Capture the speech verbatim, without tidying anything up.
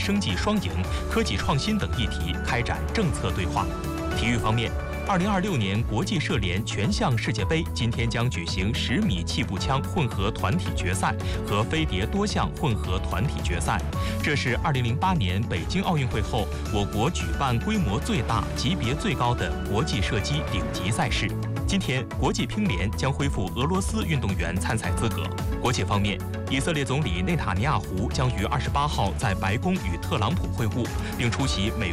生技双赢、科技创新等议题开展政策对话。体育方面，二零二六年国际射联全项世界杯今天将举行十米气步枪混合团体决赛和飞碟多项混合团体决赛。这是二零零八年北京奥运会后，我国举办规模最大、级别最高的国际射击顶级赛事。今天，国际乒联将恢复俄罗斯运动员参赛资格。国际方面，以色列总理内塔尼亚胡将于二十八号在白宫与特朗普会晤，并出席美